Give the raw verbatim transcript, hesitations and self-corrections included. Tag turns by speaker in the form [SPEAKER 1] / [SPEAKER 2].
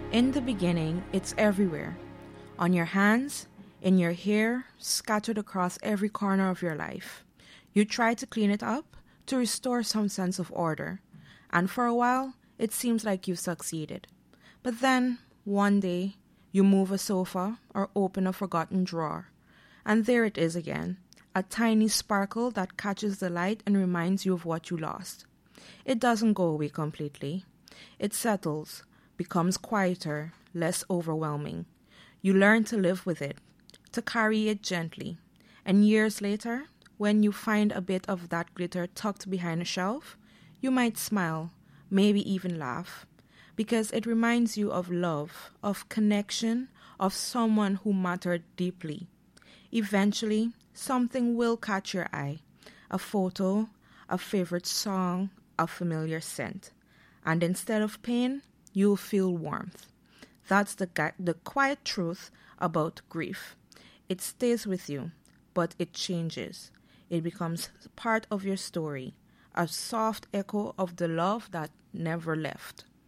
[SPEAKER 1] In the beginning, it's everywhere. On your hands, in your hair, scattered across every corner of your life. You try to clean it up, to restore some sense of order. And for a while, it seems like you've succeeded. But then, one day, you move a sofa or open a forgotten drawer. And there it is again, a tiny sparkle that catches the light and reminds you of what you lost. It doesn't go away completely. It settles, becomes quieter, less overwhelming. You learn to live with it, to carry it gently. And years later, when you find a bit of that glitter tucked behind a shelf, you might smile, maybe even laugh, because it reminds you of love, of connection, of someone who mattered deeply. Eventually, something will catch your eye, a photo, a favorite song, a familiar scent. And instead of pain, you'll feel warmth. That's the, gu- the quiet truth about grief. It stays with you, but it changes. It becomes part of your story, a soft echo of the love that never left.